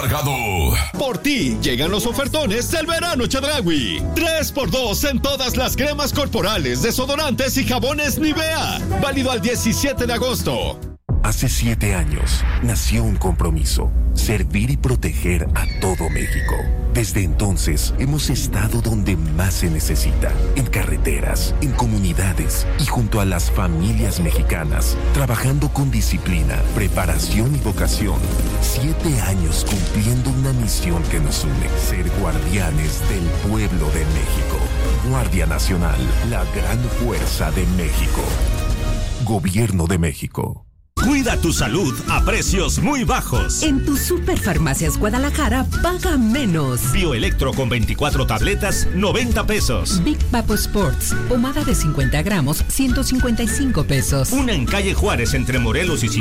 cargado. Por ti llegan los ofertones del verano Chedraui. 3x2 en todas las cremas corporales, desodorantes y jabones Nivea. Válido al 17 de agosto. Hace 7 años nació un compromiso: servir y proteger a todo México. Desde entonces hemos estado donde más se necesita, en carreteras, en comunidades y junto a las familias mexicanas, trabajando con disciplina, preparación y vocación. 7 años cumpliendo una misión que nos une: ser guardianes del pueblo de México. Guardia Nacional, la gran fuerza de México. Gobierno de México. Cuida tu salud a precios muy bajos. En tu Superfarmacias Guadalajara, paga menos. Bioelectro con 24 tabletas, 90 pesos. Big Papo Sports, pomada de 50 gramos, 155 pesos. Una en calle Juárez entre Morelos y